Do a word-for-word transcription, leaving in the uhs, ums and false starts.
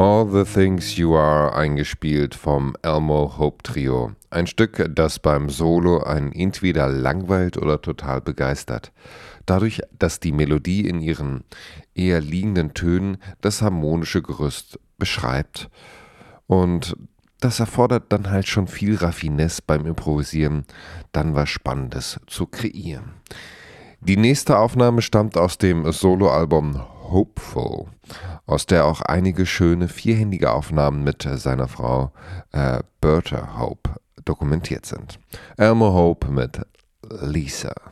All the Things You Are eingespielt vom Elmo Hope Trio. Ein Stück, das beim Solo einen entweder langweilt oder total begeistert. Dadurch, dass die Melodie in ihren eher liegenden Tönen das harmonische Gerüst beschreibt. Und das erfordert dann halt schon viel Raffinesse beim Improvisieren, dann was Spannendes zu kreieren. Die nächste Aufnahme stammt aus dem Soloalbum Hopeful, aus der auch einige schöne vierhändige Aufnahmen mit seiner Frau äh, Bertha Hope dokumentiert sind. Elmo Hope mit Lisa.